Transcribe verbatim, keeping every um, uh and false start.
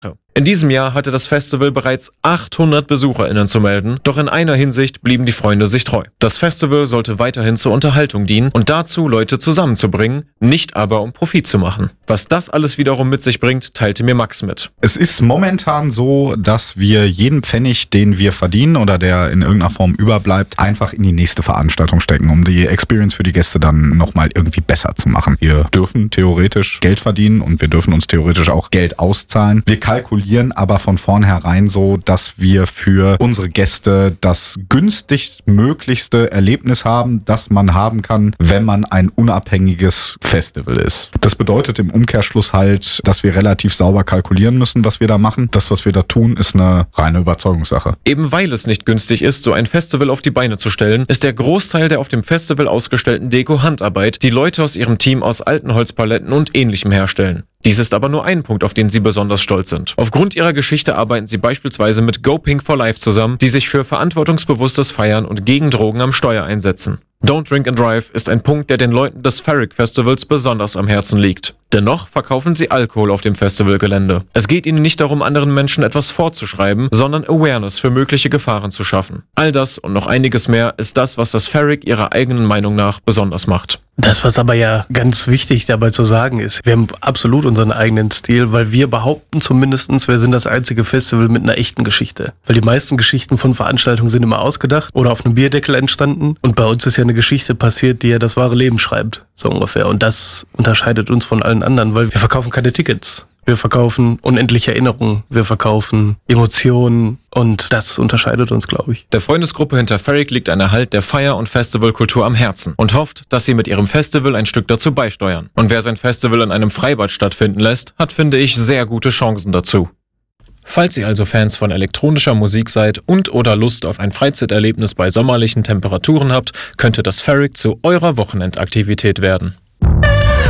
In diesem Jahr hatte das Festival bereits achthundert BesucherInnen zu melden, doch in einer Hinsicht blieben die Freunde sich treu. Das Festival sollte weiterhin zur Unterhaltung dienen und dazu, Leute zusammenzubringen, nicht aber um Profit zu machen. Was das alles wiederum mit sich bringt, teilte mir Max mit. Es ist momentan so, dass wir jeden Pfennig, den wir verdienen oder der in irgendeiner Form überbleibt, einfach in die nächste Veranstaltung stecken, um die Experience für die Gäste dann nochmal irgendwie besser zu machen. Wir dürfen theoretisch Geld verdienen und wir dürfen uns theoretisch auch Geld auszahlen. Wir kalkulieren aber von vornherein so, dass wir für unsere Gäste das günstigst möglichste Erlebnis haben, das man haben kann, wenn man ein unabhängiges Festival ist. Das bedeutet im Umkehrschluss halt, dass wir relativ sauber kalkulieren müssen, was wir da machen. Das, was wir da tun, ist eine reine Überzeugungssache. Eben weil es nicht günstig ist, so ein Festival auf die Beine zu stellen, ist der Großteil der auf dem Festival ausgestellten Deko Handarbeit, die Leute aus ihrem Team aus alten Holzpaletten und Ähnlichem herstellen. Dies ist aber nur ein Punkt, auf den sie besonders stolz sind. Aufgrund ihrer Geschichte arbeiten sie beispielsweise mit Go Pink for Life zusammen, die sich für verantwortungsbewusstes Feiern und gegen Drogen am Steuer einsetzen. Don't Drink and Drive ist ein Punkt, der den Leuten des Ferric Festivals besonders am Herzen liegt. Dennoch verkaufen sie Alkohol auf dem Festivalgelände. Es geht ihnen nicht darum, anderen Menschen etwas vorzuschreiben, sondern Awareness für mögliche Gefahren zu schaffen. All das und noch einiges mehr ist das, was das Ferric ihrer eigenen Meinung nach besonders macht. Das, was aber ja ganz wichtig dabei zu sagen ist, wir haben absolut unseren eigenen Stil, weil wir behaupten zumindestens, wir sind das einzige Festival mit einer echten Geschichte. Weil die meisten Geschichten von Veranstaltungen sind immer ausgedacht oder auf einem Bierdeckel entstanden und bei uns ist ja eine Geschichte passiert, die ja das wahre Leben schreibt, so ungefähr. Und das unterscheidet uns von allen anderen, weil wir verkaufen keine Tickets. Wir verkaufen unendliche Erinnerungen, wir verkaufen Emotionen und das unterscheidet uns, glaube ich. Der Freundesgruppe hinter Ferric liegt ein Erhalt der Feier- und Festivalkultur am Herzen und hofft, dass sie mit ihrem Festival ein Stück dazu beisteuern. Und wer sein Festival in einem Freibad stattfinden lässt, hat, finde ich, sehr gute Chancen dazu. Falls ihr also Fans von elektronischer Musik seid und oder Lust auf ein Freizeiterlebnis bei sommerlichen Temperaturen habt, könnte das Ferric zu eurer Wochenendaktivität werden.